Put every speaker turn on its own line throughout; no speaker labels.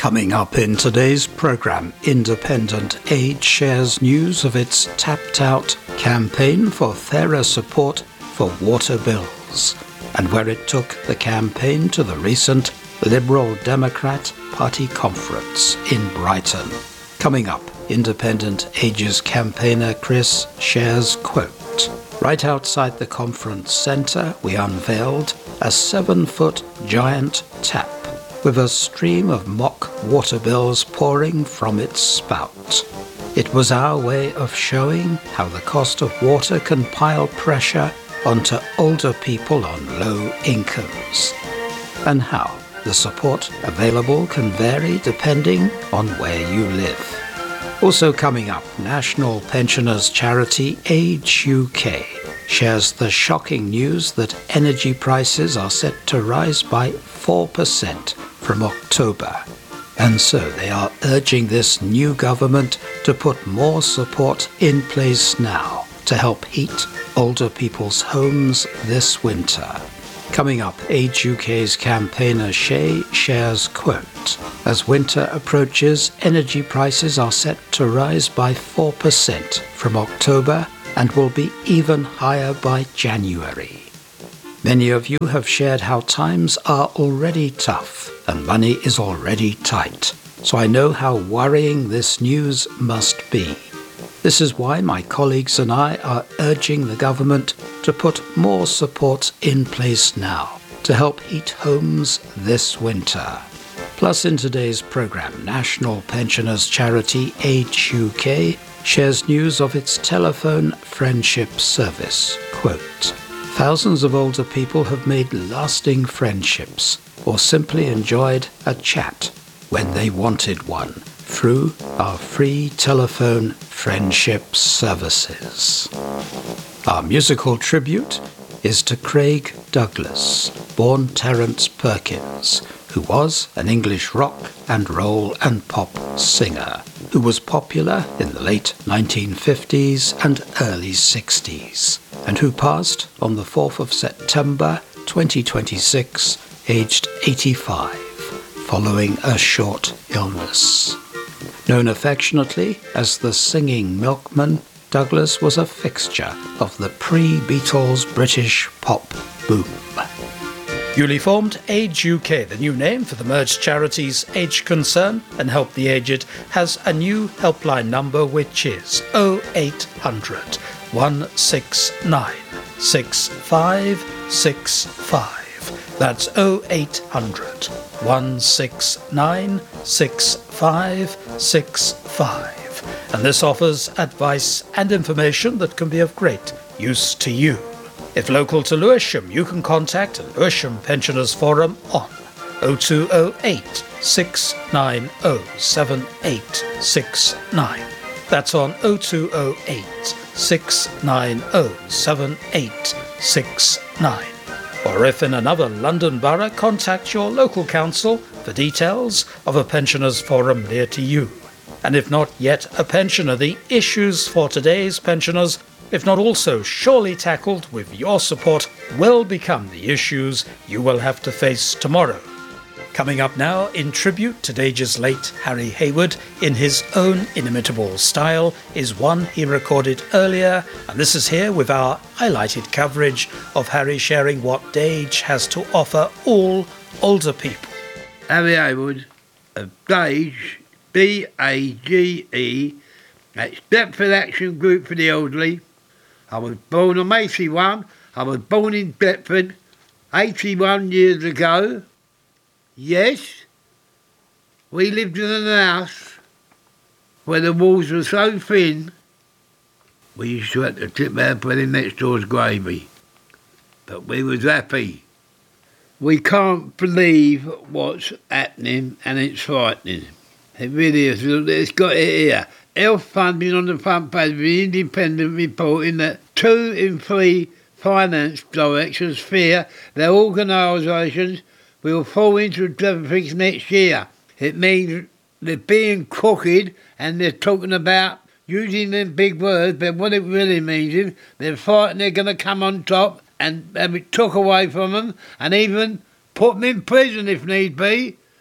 Coming up in today's programme, Independent Age shares news of its tapped-out campaign for fairer support for water bills, and where it took the campaign to the recent Liberal Democrat Party conference in Brighton. Coming up, Independent Age's campaigner Chris shares quote, "Right outside the conference centre, we unveiled a 7-foot giant tap with a stream of mock water bills pouring from its spout. It was our way of showing how the cost of water can pile pressure onto older people on low incomes, and how the support available can vary depending on where you live." Also coming up, national pensioners charity Age UK shares the shocking news that energy prices are set to rise by 4% from October. And so they are urging this new government to put more support in place now to help heat older people's homes this winter. Coming up, Age UK's campaigner Shay shares quote, "As winter approaches, energy prices are set to rise by 4% from October and will be even higher by January. Many of you have shared how times are already tough and money is already tight, so I know how worrying this news must be. This is why my colleagues and I are urging the government to put more support in place now to help heat homes this winter." Plus, in today's programme, national pensioners charity Age UK shares news of its telephone friendship service. Quote, "Thousands of older people have made lasting friendships or simply enjoyed a chat when they wanted one through our free telephone friendship services." Our musical tribute is to Craig Douglas, born Terence Perkins, who was an English rock and roll and pop singer, who was popular in the late 1950s and early 60s, and who passed on the 4th of September 2026, aged 85, following a short illness. Known affectionately as the Singing Milkman, Douglas was a fixture of the pre-Beatles British pop boom. Newly formed Age UK, the new name for the merged charities Age Concern and Help the Aged, has a new helpline number which is 0800 169 6565. That's 0800 169 6565. And this offers advice and information that can be of great use to you. If local to Lewisham, you can contact Lewisham Pensioners Forum on 0208 690 7869. That's on 0208 690 7869. Or if in another London borough, contact your local council for details of a pensioners forum near to you. And if not yet a pensioner, the issues for today's pensioners, if not also surely tackled with your support, will become the issues you will have to face tomorrow. Coming up now, in tribute to Age's late Harry Hayward, in his own inimitable style, is one he recorded earlier, and this is here with our highlighted coverage of Harry sharing what Dage has to offer all older people.
Harry Hayward of Dage, D-A-G-E, that's Deptford Action Group for the Elderly. I was born on 81. I was born in Deptford 81 years ago. Yes, we lived in a house where the walls were so thin we used to have to tip our bread in next door's gravy. But we was happy. We can't believe what's happening, and it's frightening. It really is. It's got it here. Health funding on the front page of the Independent reporting that 2 in 3 finance directors fear their organisations will fall into deficits next year. It means they're being crooked and they're talking about using them big words, but what it really means is they're frightened they're going to come on top and have it took away from them and even put them in prison if need be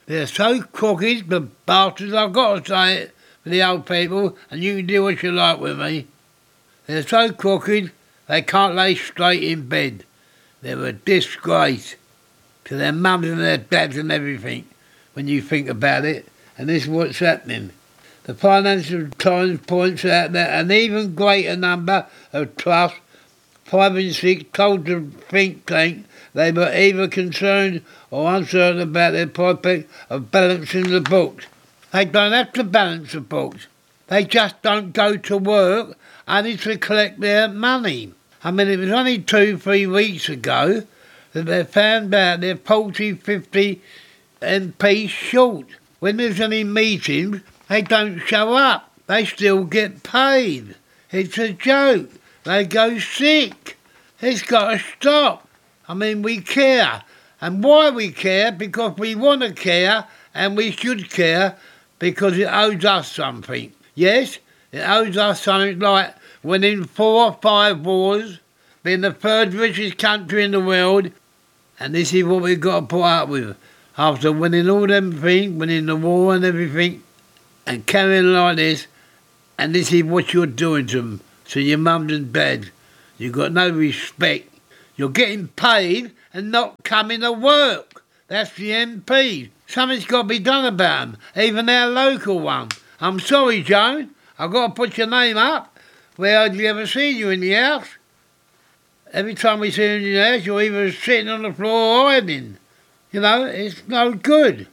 They're so crooked, the bastards, I've got to say it for the old people, and you can do what you like with me. They're so crooked, they can't lay straight in bed. They're a disgrace to their mums and their dads and everything, when you think about it. And this is what's happening. The Financial Times points out that an even greater number of trusts, 5 and 6, told the think tank they were either concerned or uncertain about their prospect of balancing the books. They don't have to balance the books. They just don't go to work only to collect their money. I mean, it was only 2-3 weeks ago that they found out they're 40-50 MPs short. When there's any meetings, they don't show up. They still get paid. It's a joke. They go sick. It's got to stop. I mean, we care. And why we care? Because we want to care, and we should care because it owes us something. Yes, it owes us something like winning 4 or 5 wars, being the 3rd richest country in the world, and this is what we've got to put up with. After winning all them things, winning the war and everything, and carrying like this, and this is what you're doing to them, to your mums and dads. You've got no respect. You're getting paid and not coming to work. That's the MPs. Something's got to be done about them, even our local one. I'm sorry, Joan, I've got to put your name up. Where hardly ever see you in the house. Every time we see you in the house, you're either sitting on the floor or hiding. You know, it's no good.